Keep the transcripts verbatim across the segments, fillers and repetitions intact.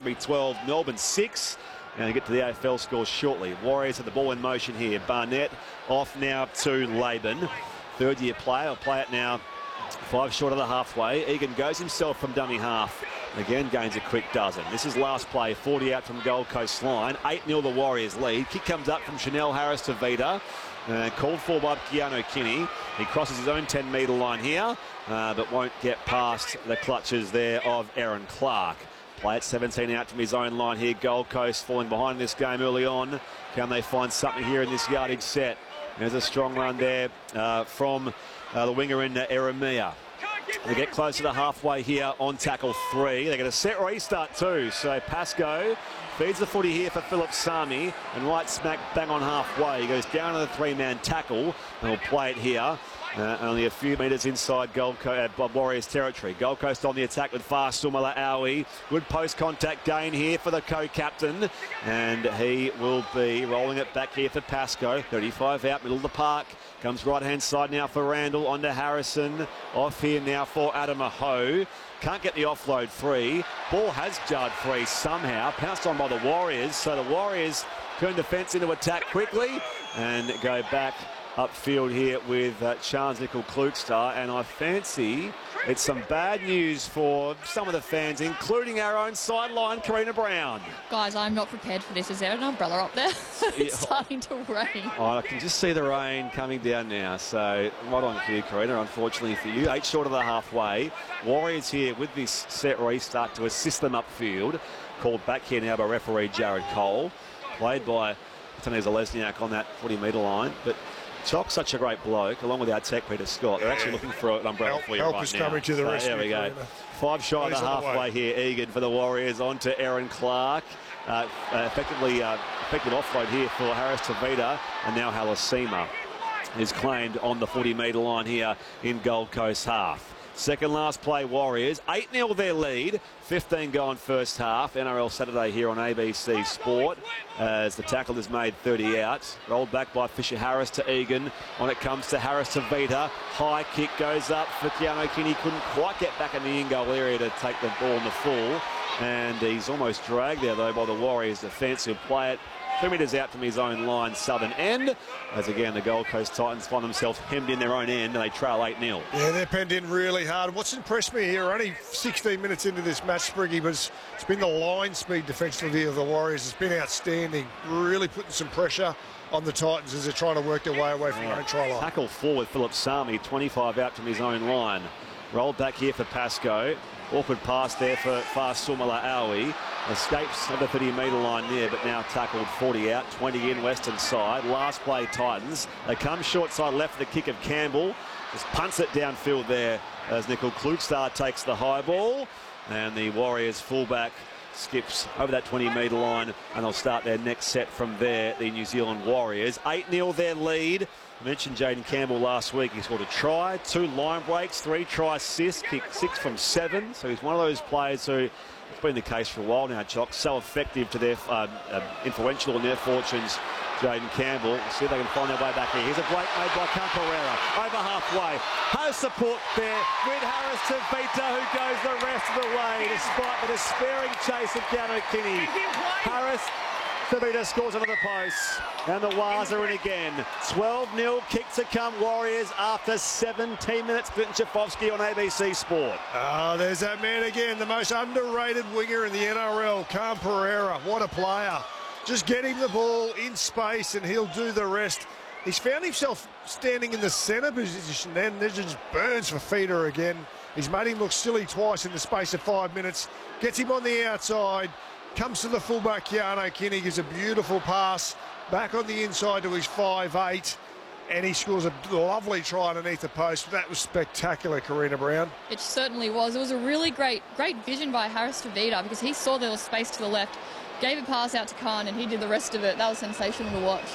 Canterbury twelve, Melbourne six. And get to the A F L scores shortly. Warriors have the ball in motion here. Barnett off now to Laban. Third year player. Will play it now. Five short of the halfway. Egan goes himself from dummy half. Again, gains a quick dozen. This is last play. forty out from Gold Coast line. eight nil the Warriors lead. Kick comes up from Chanel Harris to Vita. Uh, called for by Keanu Kinney. He crosses his own ten metre line here, uh, but won't get past the clutches there of Aaron Clark. Play at seventeen out from his own line here. Gold Coast falling behind this game early on. Can they find something here in this yardage set? There's a strong run there uh, from uh, the winger in uh, Eremia. They get close to the halfway here on tackle three. They get a set restart too. So Pascoe feeds the footy here for Philip Sami, and right smack bang on halfway. He goes down to the three-man tackle and will play it here. Uh, only a few metres inside Gold Coast, uh, Warriors territory. Gold Coast on the attack with Faasumala Aui. Good post-contact gain here for the co-captain. And he will be rolling it back here for Pascoe. thirty-five out, middle of the park. Comes right-hand side now for Randall. On to Harrison. Off here now for Adam Aho. Can't get the offload free. Ball has jarred free somehow. Pounced on by the Warriors. So the Warriors turn defence into attack quickly and go back upfield here with uh, Charles Nickel Klukstar, and I fancy it's some bad news for some of the fans, including our own sideline, Karina Brown. Guys, I'm not prepared for this. Is there an umbrella up there? It's starting to rain. Oh, I can just see the rain coming down now, so right on for you, Karina, unfortunately for you. Eight short of the halfway. Warriors here with this set restart to assist them upfield. Called back here now by referee Jared Cole. Played by Tony Zalesniak on that forty metre line, but Chock's such a great bloke, along with our tech Peter Scott. They're actually looking for an umbrella help, for you help right is now. coming to the so rescue. There we go. Five shot of the halfway here. Egan for the Warriors on to Aaron Clark. Uh, uh, effectively uh, effective offload here for Harris Tavita, and now Halasima is claimed on the forty metre line here in Gold Coast half. Second last play, Warriors. eight nil their lead. fifteen gone first half. N R L Saturday here on A B C Sport as the tackle is made thirty out. Rolled back by Fisher Harris to Egan. On it comes to Harris to Vita. High kick goes up for Keanu Kinney. Couldn't quite get back in the in-goal area to take the ball in the full. And he's almost dragged there, though, by the Warriors defence, who play it two metres out from his own line, southern end. As again, the Gold Coast Titans find themselves hemmed in their own end, and they trail eight nil. Yeah, they're penned in really hard. What's impressed me here, only sixteen minutes into this match, Spriggy, but it's, it's been the line speed defensively of the Warriors. It's been outstanding, really putting some pressure on the Titans as they're trying to work their way away from yeah. their own try line. Tackle forward, Philip Sami, twenty-five out from his own line. Rolled back here for Pascoe. Awkward pass there for Faasumala Aui. Escapes of the thirty metre line there, but now tackled forty out, twenty in western side. Last play, Titans. They come short side left for the kick of Campbell. Just punts it downfield there as Nickel Klukstar takes the high ball. And the Warriors fullback skips over that twenty metre line, and they'll start their next set from there, the New Zealand Warriors. eight nil their lead. I mentioned Jaden Campbell last week. He scored a try, two line breaks, three try assists, kicked six from seven. So he's one of those players who, it's been the case for a while now, Chock, so effective to their, uh, uh, influential in their fortunes, Jaden Campbell. We'll see if they can find their way back here. Here's a break made by Camperera, over halfway. Has support there with Harris to Vita, who goes the rest of the way, despite the despairing chase of Keanu Kinney. Harris Tavita scores another post, and the Wars are in again. twelve nil, kick to come, Warriors after seventeen minutes. Clinton Chafovsky on A B C Sport. Ah, oh, there's that man again, the most underrated winger in the N R L, Cam Pereira. What a player. Just get him the ball in space and he'll do the rest. He's found himself standing in the centre position, then this just burns for Feeder again. He's made him look silly twice in the space of five minutes. Gets him on the outside. Comes to the fullback, Keanu Kinney, gives a beautiful pass back on the inside to his five eight, and he scores a lovely try underneath the post. That was spectacular, Karina Brown. It certainly was. It was a really great great vision by Harris Tavita, because he saw there was space to the left, gave a pass out to Khan, and he did the rest of it. That was sensational to watch.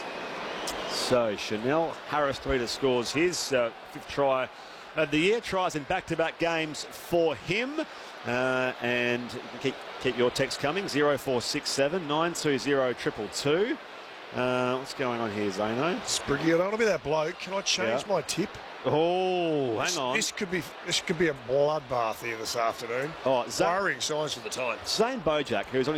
So Chanel Harris Tavita scores his uh, fifth try of the year. Tries in back-to-back games for him. Uh, and keep, keep your text coming, zero four six seven, nine two zero, two two two. Uh, what's going on here, Zano? Spriggy, I don't want to be that bloke. Can I change yeah. my tip? Oh, hang this, on. This could be this could be a bloodbath here this afternoon. Oh, Zane, worrying signs for the Titans. Zane Bojack, who's on